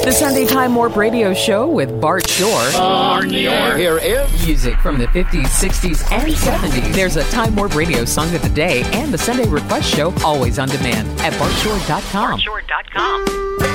The Sunday Time Warp Radio Show with Bart Shore. On the air. Here is Music from the 50s, 60s, and 70s. There's a Time Warp Radio Song of the Day and the Sunday Request Show always on demand at bartshore.com. bartshore.com.